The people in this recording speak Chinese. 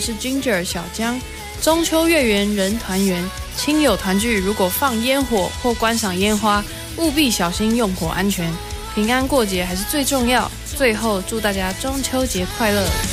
是 Ginger 小江。中秋月圆人团圆，亲友团聚，如果放烟火或观赏烟花，务必小心用火安全，平安过节还是最重要。最后祝大家中秋节快乐！